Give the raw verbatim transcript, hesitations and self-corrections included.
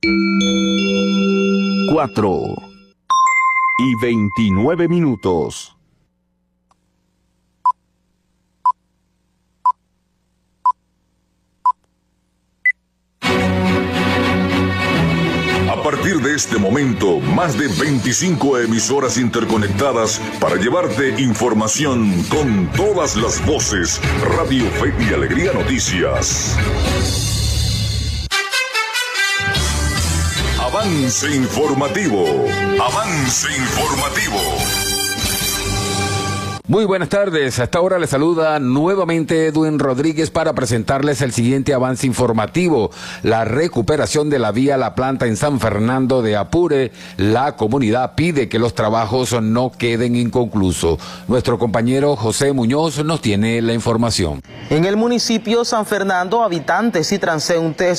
Cuatro y veintinueve minutos. A partir de este momento, más de veinticinco emisoras interconectadas para llevarte información con todas las voces. Radio Fe y Alegría Noticias. Avance informativo. Avance informativo. Muy buenas tardes, hasta ahora les saluda nuevamente Edwin Rodríguez para presentarles el siguiente avance informativo. La recuperación de la vía La Planta en San Fernando de Apure. La comunidad pide que los trabajos no queden inconclusos. Nuestro compañero José Muñoz nos tiene la información. En el municipio San Fernando, habitantes y transeúntes